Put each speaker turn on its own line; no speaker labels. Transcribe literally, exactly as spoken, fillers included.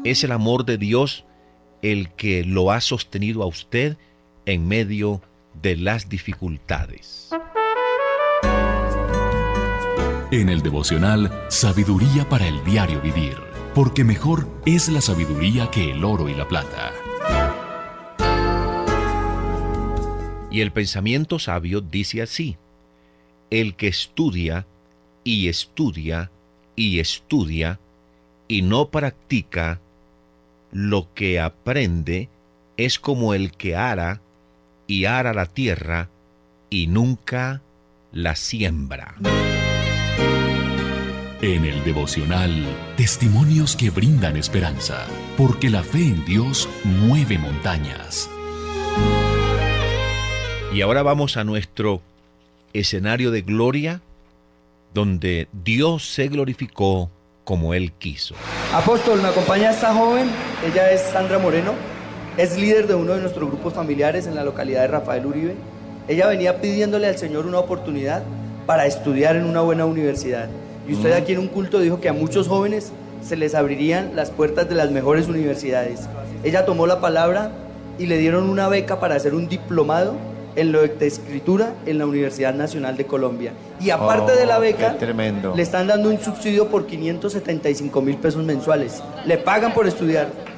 Es el amor de Dios el que lo ha sostenido a usted en medio de las dificultades.
En el devocional Sabiduría para el diario vivir, porque mejor es la sabiduría que el oro y la plata.
Y el pensamiento sabio dice así: el que estudia y estudia y estudia y no practica lo que aprende es como el que ara y ara la tierra y nunca la siembra.
En el devocional, testimonios que brindan esperanza, porque la fe en Dios mueve montañas.
Y ahora vamos a nuestro escenario de gloria, donde Dios se glorificó como Él quiso.
Apóstol, me acompaña esta joven, ella es Sandra Moreno, es líder de uno de nuestros grupos familiares en la localidad de Rafael Uribe. Ella venía pidiéndole al Señor una oportunidad para estudiar en una buena universidad. Y usted aquí en un culto dijo que a muchos jóvenes se les abrirían las puertas de las mejores universidades. Ella tomó la palabra y le dieron una beca para hacer un diplomado en lo de escritura en la Universidad Nacional de Colombia. Y aparte oh, de la beca, le están dando un subsidio por quinientos setenta y cinco mil pesos mensuales. Le pagan por estudiar.